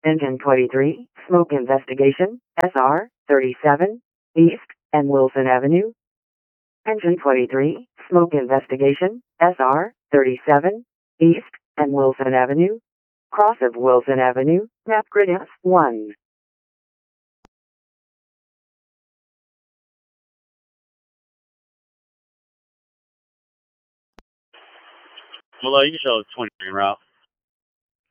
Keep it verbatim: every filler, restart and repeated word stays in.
Engine twenty-three, smoke investigation, S R thirty-seven, East and Wilson Avenue. Engine twenty-three, smoke investigation, S R thirty-seven, East and Wilson Avenue. Cross of Wilson Avenue, map grid S one. Well, you can show twenty-three en route.